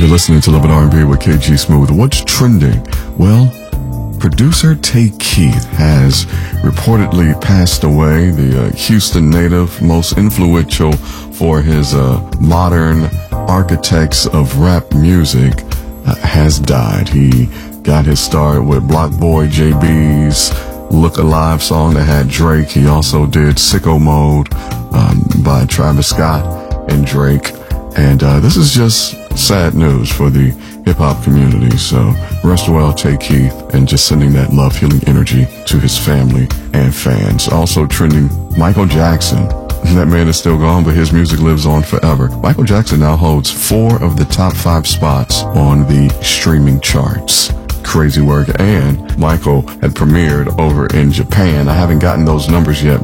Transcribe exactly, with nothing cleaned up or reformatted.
You're listening to Love and R and B with K G Smooth. What's trending? Well, producer Tay Keith has reportedly passed away. The uh, Houston native, most influential for his uh, modern architects of rap music, uh, has died. He got his start with Block Boy J B's Look Alive song that had Drake. He also did Sicko Mode um, by Travis Scott and Drake. And uh, this is just sad news for the hip-hop community. So rest well, Tay Keith, and just sending that love, healing energy to his family and fans. Also trending, Michael Jackson. That man is still gone, but his music lives on forever. Michael Jackson now holds four of the top five spots on the streaming charts. Crazy work. And Michael had premiered over in Japan. I haven't gotten those numbers yet,